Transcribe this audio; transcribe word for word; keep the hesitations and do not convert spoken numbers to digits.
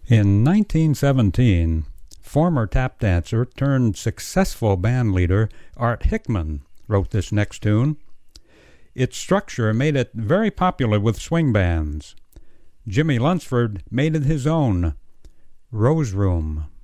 In nineteen seventeen, former tap dancer turned successful bandleader Art Hickman wrote this next tune. Its structure made it very popular with swing bands. Jimmy Lunsford made it his own, Rose Room.